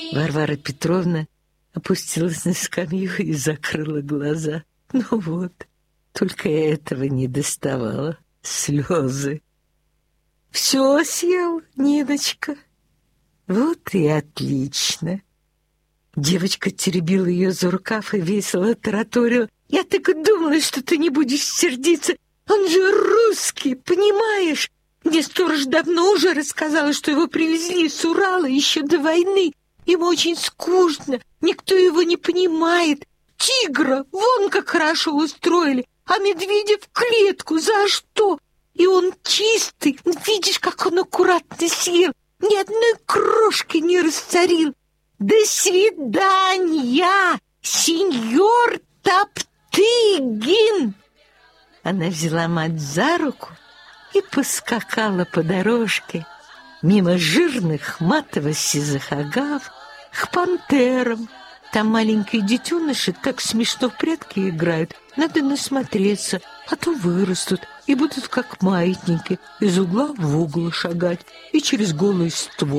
Варвара Петровна опустилась на скамью и закрыла глаза. Ну вот, только этого не доставало. Слезы. Все съел, Ниночка. Вот и отлично. Девочка теребила ее за рукав и весело тараторила. Я так и думала, что ты не будешь сердиться. Он же русский, понимаешь? Мне сторож давно уже рассказала, что его привезли с Урала еще до войны. Ему очень скучно, никто его не понимает. Тигра вон как хорошо устроили, а медведя в клетку. За что? И он чистый. Видишь, как он аккуратно съел. Ни одной крошки не растворил. До свидания, сеньор Топтыгин! Она взяла мать за руку и поскакала по дорожке мимо жирных матово-сизых агав к пантерам. Там маленькие детеныши так смешно в прятки играют. Надо насмотреться, а то вырастут и будут как маятники из угла в угол шагать и через голый ствол